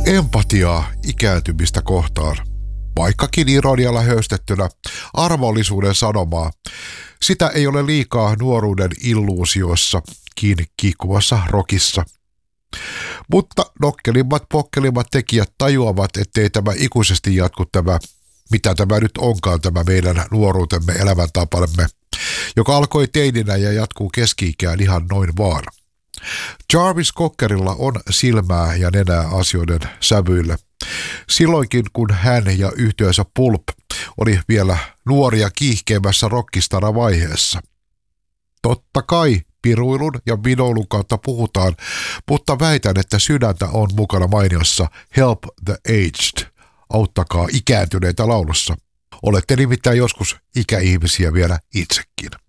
Empatiaa ikääntymistä kohtaan. Vaikkakin ironialla höystettynä armollisuuden sanomaa, sitä ei ole liikaa nuoruuden illuusioissa kiinni kiikkuvassa rockissa. Mutta pokkelimmat tekijät tajuavat, ettei tämä ikuisesti jatku mitä tämä nyt onkaan tämä meidän nuoruutemme elämäntapamme, joka alkoi teininä ja jatkuu keski-ikään ihan noin vaan. Jarvis Cockerilla on silmää ja nenää asioiden sävyille. Silloinkin kun hän ja yhtyeensä Pulp oli vielä nuoria kiihkeimmässä rockistara-vaiheessa. Totta kai piruilun ja vinoilun kautta puhutaan, mutta väitän, että sydäntä on mukana mainiossa Help the Aged, auttakaa ikääntyneitä laulussa. Olette nimittäin joskus ikäihmisiä vielä itsekin.